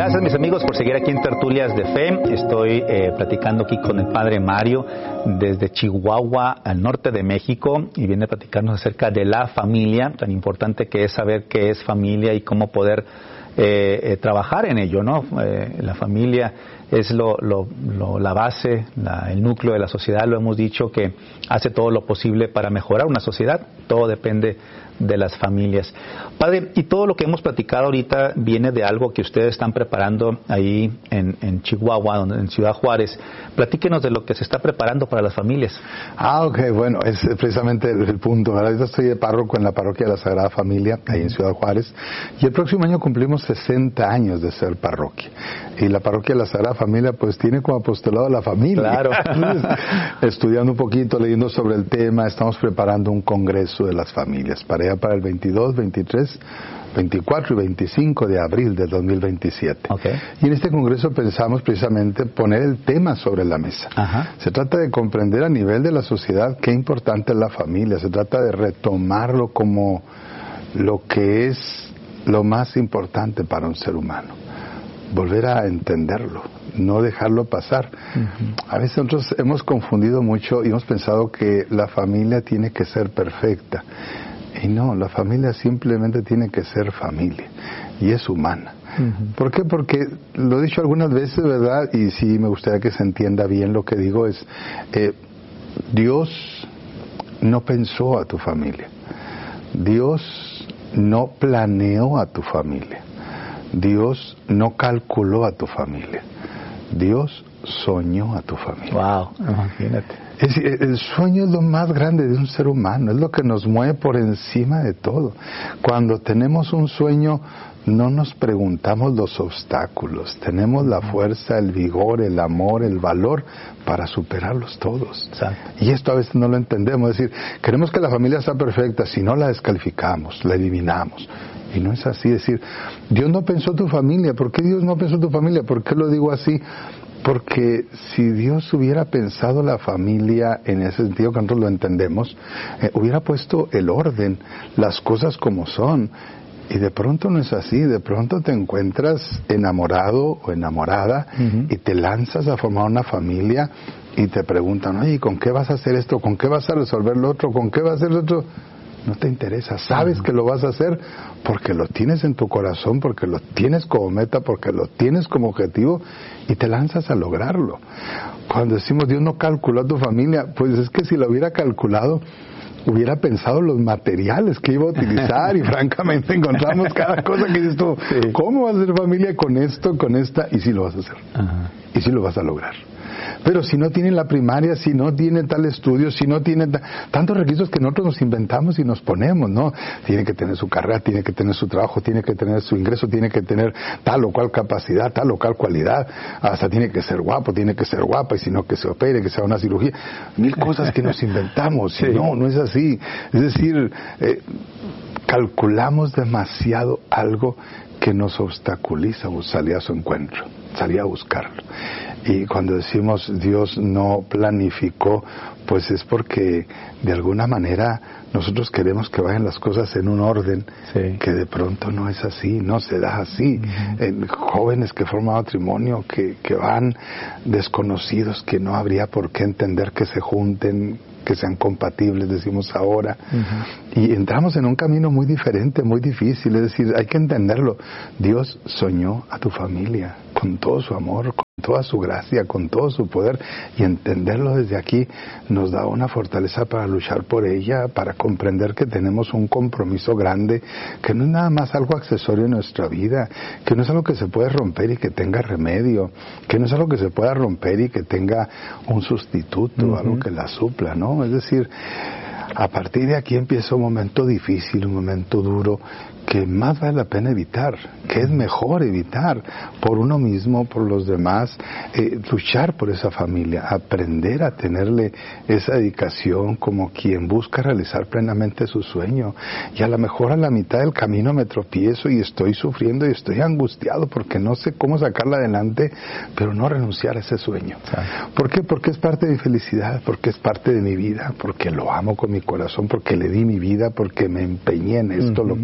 Gracias, mis amigos, por seguir aquí en Tertulias de Fe. Estoy platicando aquí con el Padre Mario desde Chihuahua, al norte de México, y viene a platicarnos acerca de la familia, tan importante que es saber qué es familia y cómo poder trabajar en ello, ¿no? La familia es la base, el núcleo de la sociedad. Lo hemos dicho, que hace todo lo posible para mejorar una sociedad. Todo depende de las familias. Padre, y todo lo que hemos platicado ahorita viene de algo que ustedes están preparando ahí en Chihuahua, en Ciudad Juárez. Platíquenos de lo que se está preparando para las familias. Ok, bueno, es precisamente el punto, ¿verdad? Yo estoy de párroco en la parroquia de la Sagrada Familia, ahí en Ciudad Juárez, y el próximo año cumplimos 60 años de ser parroquia. Y la parroquia de la Sagrada Familia, pues, tiene como apostolado a la familia. Claro. Entonces, estudiando un poquito, leyendo sobre el tema, estamos preparando un congreso de las familias para el 22, 23, 24 y 25 de abril del 2027. Okay. Y en este congreso pensamos precisamente poner el tema sobre la mesa. Ajá. Se trata de comprender a nivel de la sociedad qué importante es la familia. Se trata de retomarlo como lo que es lo más importante para un ser humano. Volver a entenderlo, no dejarlo pasar. Uh-huh. A veces nosotros hemos confundido mucho y hemos pensado que la familia tiene que ser perfecta. Y no, la familia simplemente tiene que ser familia y es humana. Uh-huh. ¿Por qué? Porque lo he dicho algunas veces, ¿verdad? Y sí me gustaría que se entienda bien lo que digo, es Dios no pensó a tu familia. Dios no planeó a tu familia. Dios no calculó a tu familia. Dios soñó a tu familia. Wow, imagínate. El sueño es lo más grande de un ser humano, es lo que nos mueve por encima de todo. Cuando tenemos un sueño, no nos preguntamos los obstáculos, tenemos la fuerza, el vigor, el amor, el valor para superarlos todos. Exacto. Y esto a veces no lo entendemos, es decir, queremos que la familia sea perfecta, si no la descalificamos, la eliminamos. Y no es así, es decir, Dios no pensó tu familia. ¿Por qué Dios no pensó tu familia? ¿Por qué lo digo así? Porque si Dios hubiera pensado la familia en ese sentido que nosotros lo entendemos, hubiera puesto el orden, las cosas como son. Y de pronto no es así, de pronto te encuentras enamorado o enamorada, uh-huh, y te lanzas a formar una familia y te preguntan, oye, ¿con qué vas a hacer esto? ¿Con qué vas a resolver lo otro? ¿Con qué vas a hacer lo otro? No te interesa, sabes que lo vas a hacer porque lo tienes en tu corazón, porque lo tienes como meta, porque lo tienes como objetivo y te lanzas a lograrlo. Cuando decimos Dios no calculó a tu familia, pues es que si lo hubiera calculado, hubiera pensado los materiales que iba a utilizar y francamente encontramos cada cosa que dices tú, sí, ¿cómo vas a hacer familia con esto, con esta? Y sí lo vas a hacer. Ajá. Y sí lo vas a lograr. Pero si no tiene la primaria, si no tiene tal estudio, si no tiene tantos requisitos que nosotros nos inventamos y nos ponemos, ¿no? Tiene que tener su carrera, tiene que tener su trabajo, tiene que tener su ingreso, tiene que tener tal o cual capacidad, tal o cual cualidad, hasta tiene que ser guapo, tiene que ser guapa, y si no, que se opere, que sea una cirugía. Mil cosas que nos inventamos. Sí. No es así. Es decir, calculamos demasiado algo que nos obstaculiza salir a su encuentro, salir a buscarlo. Y cuando decimos Dios no planificó, pues es porque de alguna manera nosotros queremos que vayan las cosas en un orden, sí, que de pronto no es así, no se da así. Uh-huh. Jóvenes que forman matrimonio, que van desconocidos, que no habría por qué entender que se junten, que sean compatibles, decimos ahora. Uh-huh. Y entramos en un camino muy diferente, muy difícil, es decir, hay que entenderlo. Dios soñó a tu familia con todo su amor, con toda su gracia, con todo su poder, y entenderlo desde aquí nos da una fortaleza para luchar por ella, para comprender que tenemos un compromiso grande, que no es nada más algo accesorio en nuestra vida, que no es algo que se puede romper y que tenga remedio, que no es algo que se pueda romper y que tenga un sustituto, uh-huh, algo que la supla, ¿no? Es decir, a partir de aquí empieza un momento difícil, un momento duro, que más vale la pena evitar, que es mejor evitar por uno mismo, por los demás, luchar por esa familia, aprender a tenerle esa dedicación como quien busca realizar plenamente su sueño. Y a lo mejor a la mitad del camino me tropiezo y estoy sufriendo y estoy angustiado porque no sé cómo sacarla adelante, pero no renunciar a ese sueño. ¿Por qué? Porque es parte de mi felicidad, porque es parte de mi vida, porque lo amo con mi corazón, porque le di mi vida, porque me empeñé en esto, uh-huh, lo que soy, lo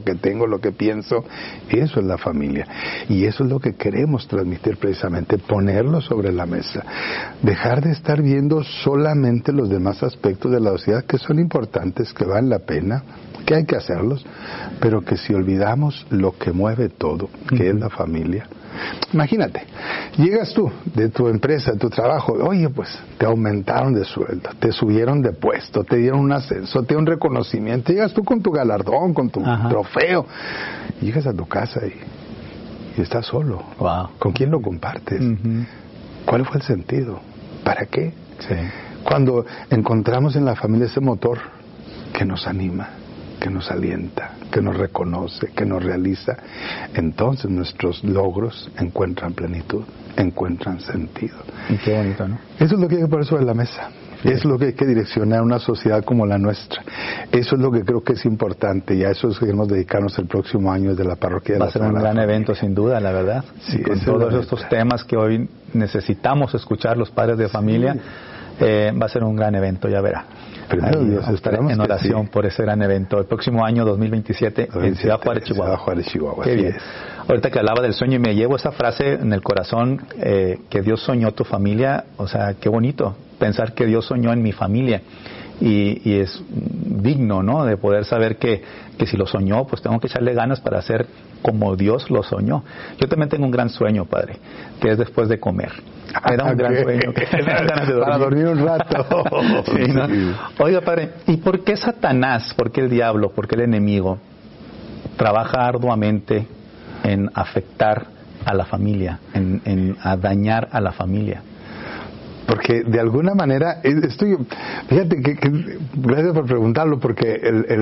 lo que tengo, lo que pienso. Eso es la familia. Y eso es lo que queremos transmitir precisamente, ponerlo sobre la mesa. Dejar de estar viendo solamente los demás aspectos de la sociedad que son importantes, que valen la pena, que hay que hacerlos, pero que si olvidamos lo que mueve todo, que es la familia. Imagínate, llegas tú de tu empresa, de tu trabajo, oye, pues te aumentaron de sueldo, te subieron de puesto, te dieron un ascenso, te dieron un reconocimiento, llegas tú con tu galardón, con tu trofeo, llegas a tu casa y estás solo. Wow. ¿Con quién lo compartes? ¿Cuál fue el sentido? ¿Para qué? Sí. Cuando encontramos en la familia ese motor que nos anima, que nos alienta, que nos reconoce, que nos realiza, entonces nuestros logros encuentran plenitud, encuentran sentido. Y qué bonito, ¿no? Eso es lo que hay que poner sobre la mesa. Sí. Eso es lo que hay que direccionar a una sociedad como la nuestra. Eso es lo que creo que es importante y a eso queremos dedicarnos el próximo año desde la parroquia de la Sagrada Va a ser un gran Familia. evento, sin duda, la verdad. Sí, y con todos estos temas que hoy necesitamos escuchar los padres de familia, va a ser un gran evento, ya verá. Primero Dios, estaremos en oración por ese gran evento el próximo año 2027 en Ciudad Juárez, Chihuahua. Qué bien. Ahorita que hablaba del sueño y me llevo esa frase en el corazón, que Dios soñó tu familia, o sea, qué bonito pensar que Dios soñó en mi familia. Y es digno, ¿no?, de poder saber que si lo soñó, pues tengo que echarle ganas para hacer como Dios lo soñó. Yo también tengo un gran sueño, Padre, que es después de comer. Me da un gran sueño. Que me dan ganas de dormir. Para dormir un rato. Sí, ¿no? Oiga, Padre, ¿y por qué Satanás, por qué el diablo, por qué el enemigo trabaja arduamente en afectar a la familia, a dañar a la familia? Porque de alguna manera, fíjate que gracias por preguntarlo, porque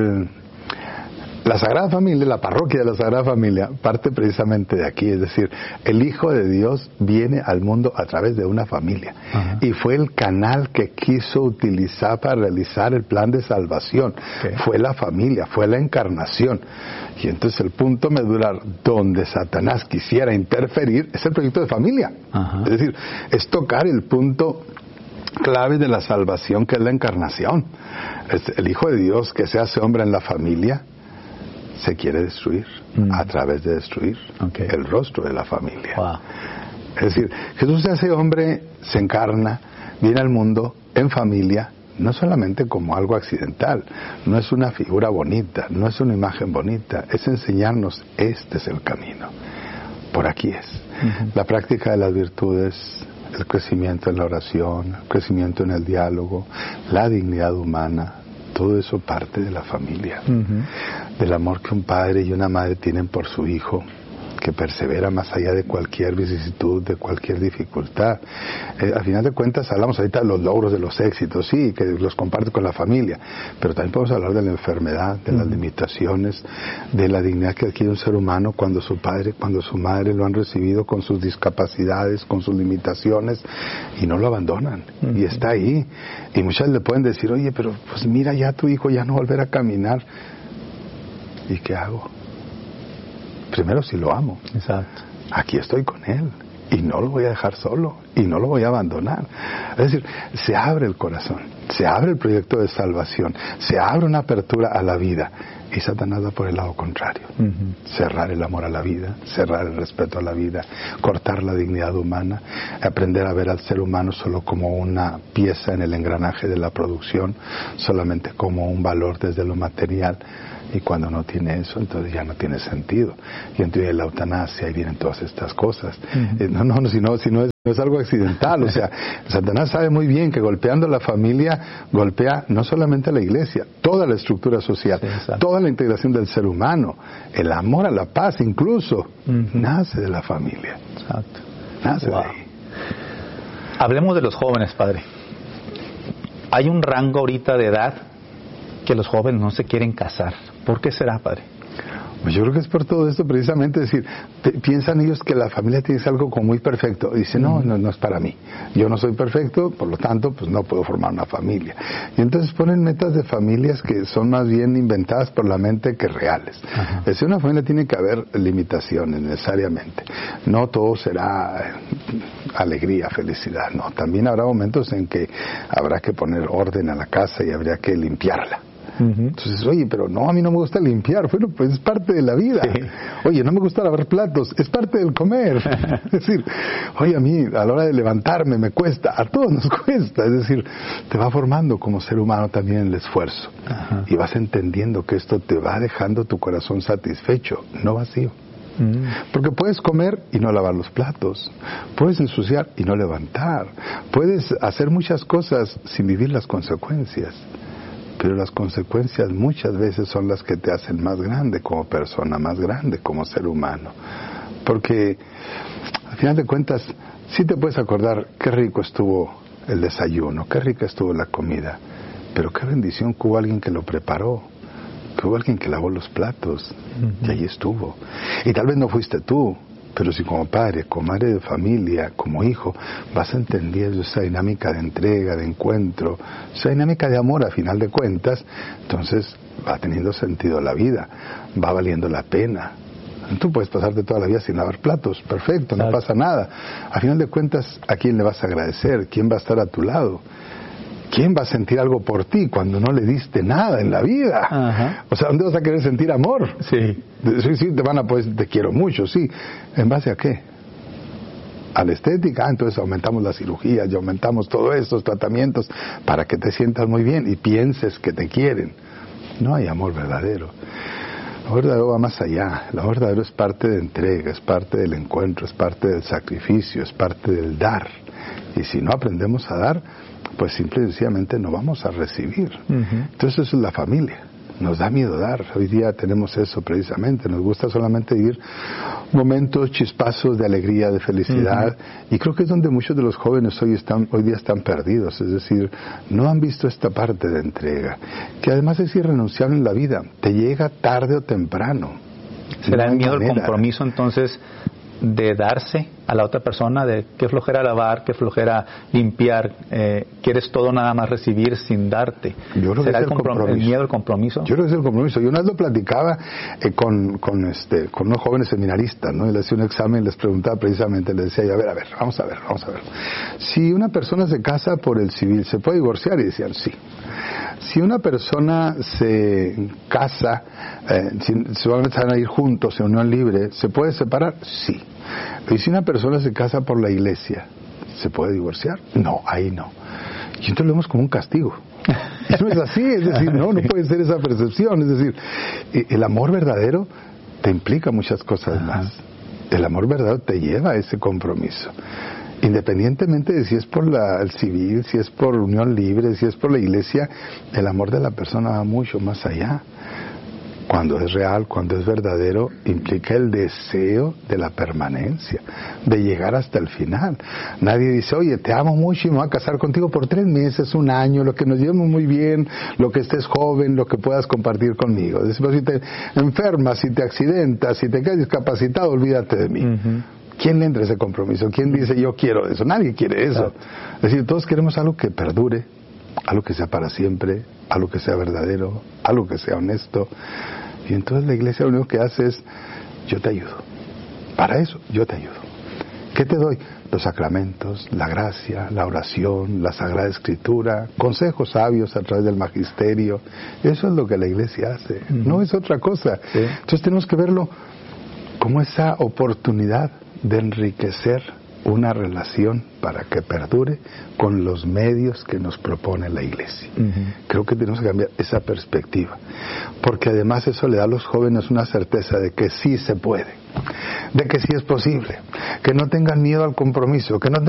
la Sagrada Familia, la parroquia de la Sagrada Familia, parte precisamente de aquí, es decir, el Hijo de Dios viene al mundo a través de una familia. Ajá. Y fue el canal que quiso utilizar para realizar el plan de salvación. Okay. Fue la familia, fue la encarnación. Y entonces el punto medular donde Satanás quisiera interferir es el proyecto de familia. Ajá. Es decir, es tocar el punto clave de la salvación, que es la encarnación. Es el Hijo de Dios que se hace hombre en la familia se quiere destruir a través de destruir el rostro de la familia. Wow. Es decir, Jesús se hace hombre, se encarna, viene al mundo en familia, no solamente como algo accidental, no es una figura bonita, no es una imagen bonita, es enseñarnos, este es el camino, por aquí es. La práctica de las virtudes, el crecimiento en la oración, el crecimiento en el diálogo, la dignidad humana, todo eso parte de la familia, del amor que un padre y una madre tienen por su hijo, que persevera más allá de cualquier vicisitud, de cualquier dificultad. Al final de cuentas hablamos ahorita de los logros, de los éxitos, sí, que los comparte con la familia, pero también podemos hablar de la enfermedad, de las limitaciones, de la dignidad que adquiere un ser humano cuando su padre, cuando su madre lo han recibido con sus discapacidades, con sus limitaciones, y no lo abandonan, y está ahí. Y muchas le pueden decir, oye, pero pues mira, ya tu hijo ya no volverá a caminar. ¿Y qué hago? Primero, si lo amo. Exacto. Aquí estoy con él y no lo voy a dejar solo y no lo voy a abandonar. Es decir, se abre el corazón, se abre el proyecto de salvación, se abre una apertura a la vida y Satanás va por el lado contrario. Cerrar el amor a la vida, cerrar el respeto a la vida, cortar la dignidad humana, aprender a ver al ser humano solo como una pieza en el engranaje de la producción, solamente como un valor desde lo material. Y cuando no tiene eso, entonces ya no tiene sentido. Y entonces la eutanasia, y vienen todas estas cosas. No es algo accidental. O sea, Satanás sabe muy bien que golpeando la familia, golpea no solamente a la iglesia, toda la estructura social, toda la integración del ser humano. El amor a la paz incluso, nace de la familia. Exacto. Nace de ahí. Hablemos de los jóvenes, Padre. Hay un rango ahorita de edad que los jóvenes no se quieren casar. ¿Por qué será, Padre? Pues yo creo que es por todo esto, precisamente, es decir, piensan ellos que la familia tiene que ser algo como muy perfecto. Y dicen, no es para mí. Yo no soy perfecto, por lo tanto, pues no puedo formar una familia. Y entonces ponen metas de familias que son más bien inventadas por la mente que reales. Es decir, una familia tiene que haber limitaciones necesariamente. No todo será alegría, felicidad, no. También habrá momentos en que habrá que poner orden a la casa y habría que limpiarla. Entonces, oye, pero no, a mí no me gusta limpiar. Bueno, pues es parte de la vida. Sí. Oye, no me gusta lavar platos, es parte del comer. Es decir, oye, a mí a la hora de levantarme me cuesta, a todos nos cuesta. Es decir, te va formando como ser humano también el esfuerzo. Ajá. Y vas entendiendo que esto te va dejando tu corazón satisfecho, no vacío. Porque puedes comer y no lavar los platos, puedes ensuciar y no levantar, puedes hacer muchas cosas sin vivir las consecuencias, pero las consecuencias muchas veces son las que te hacen más grande como persona, más grande como ser humano. Porque al final de cuentas sí te puedes acordar qué rico estuvo el desayuno, qué rica estuvo la comida, pero qué bendición que hubo alguien que lo preparó, que hubo alguien que lavó los platos, y allí estuvo. Y tal vez no fuiste tú, pero si como padre, como madre de familia, como hijo, vas entendiendo esa dinámica de entrega, de encuentro, esa dinámica de amor a final de cuentas, entonces va teniendo sentido la vida, va valiendo la pena. Tú puedes pasarte toda la vida sin lavar platos, perfecto, no pasa nada. A final de cuentas, ¿a quién le vas a agradecer? ¿Quién va a estar a tu lado? ¿Quién va a sentir algo por ti cuando no le diste nada en la vida? Ajá. O sea, ¿dónde vas a querer sentir amor? Sí. Sí, te van a poder, te quiero mucho, sí. ¿En base a qué? A la estética. Entonces aumentamos las cirugías y aumentamos todos estos tratamientos para que te sientas muy bien y pienses que te quieren. No hay amor verdadero. El amor verdadero va más allá. El amor verdadero es parte de entrega, es parte del encuentro, es parte del sacrificio, es parte del dar. Y si no aprendemos a dar, pues simple y sencillamente no vamos a recibir. Entonces eso es la familia. Nos da miedo dar. Hoy día tenemos eso precisamente. Nos gusta solamente vivir momentos, chispazos de alegría, de felicidad. Y creo que es donde muchos de los jóvenes hoy día están perdidos. Es decir, no han visto esta parte de entrega, que además es irrenunciable en la vida. Te llega tarde o temprano. ¿Será el miedo al compromiso entonces de darse a la otra persona, de qué flojera lavar, qué flojera limpiar, quieres todo nada más recibir sin darte? Yo creo ¿Será que es el miedo al compromiso? Yo creo que es el compromiso. Yo una vez lo platicaba con unos jóvenes seminaristas, ¿no? Y les hacía un examen y les preguntaba precisamente, les decía, a ver, vamos a ver. Si una persona se casa por el civil, ¿se puede divorciar? Y decían, sí. Si una persona se casa, solamente van a ir juntos en unión libre, ¿se puede separar? Sí. Y si una persona se casa por la iglesia, ¿se puede divorciar? No, ahí no. Y entonces lo vemos como un castigo. Y no es así, es decir, no puede ser esa percepción. Es decir, el amor verdadero te implica muchas cosas más. El amor verdadero te lleva a ese compromiso. Independientemente de si es por el civil, si es por unión libre, si es por la iglesia, el amor de la persona va mucho más allá. Cuando es real, cuando es verdadero, implica el deseo de la permanencia, de llegar hasta el final. Nadie dice, oye, te amo mucho y me voy a casar contigo por 3 meses, 1 año, lo que nos llevemos muy bien, lo que estés joven, lo que puedas compartir conmigo. Después, si te enfermas, si te accidentas, si te quedas discapacitado, olvídate de mí. ¿Quién le entra ese compromiso? ¿Quién dice yo quiero eso? Nadie quiere eso. Es decir, todos queremos algo que perdure, algo que sea para siempre, algo que sea verdadero, algo que sea honesto. Y entonces la iglesia lo único que hace es, yo te ayudo. Para eso, yo te ayudo. ¿Qué te doy? Los sacramentos, la gracia, la oración, la Sagrada Escritura, consejos sabios a través del magisterio. Eso es lo que la iglesia hace, no es otra cosa. Entonces tenemos que verlo como esa oportunidad de enriquecer una relación para que perdure con los medios que nos propone la iglesia. Creo que tenemos que cambiar esa perspectiva, porque además eso le da a los jóvenes una certeza de que sí se puede, de que sí es posible, que no tengan miedo al compromiso, que no